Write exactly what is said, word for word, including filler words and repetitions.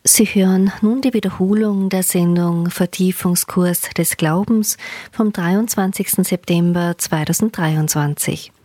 Sie hören nun die Wiederholung der Sendung Vertiefungskurs des Glaubens vom dreiundzwanzigsten September zweitausenddreiundzwanzig.